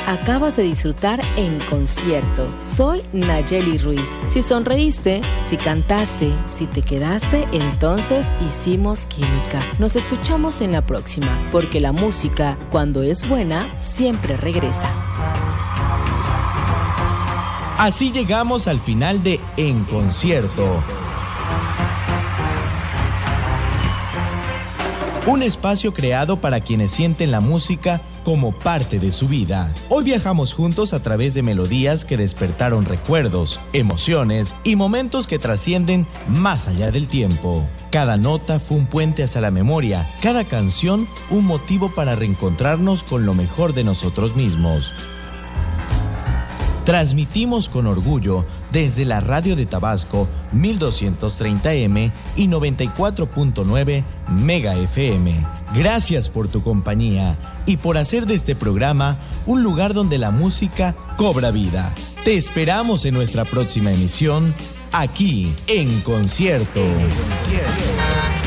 Acabas de disfrutar En Concierto. Soy Nayeli Ruiz. Si sonreíste, si cantaste, si te quedaste, entonces hicimos química. Nos escuchamos en la próxima, porque la música, cuando es buena, siempre regresa. Así llegamos al final de En Concierto. Un espacio creado para quienes sienten la música como parte de su vida. Hoy viajamos juntos a través de melodías que despertaron recuerdos, emociones y momentos que trascienden más allá del tiempo. Cada nota fue un puente hacia la memoria, cada canción un motivo para reencontrarnos con lo mejor de nosotros mismos. Transmitimos con orgullo desde la radio de Tabasco 1230M y 94.9 Mega FM. Gracias por tu compañía y por hacer de este programa un lugar donde la música cobra vida. Te esperamos en nuestra próxima emisión, aquí en Concierto.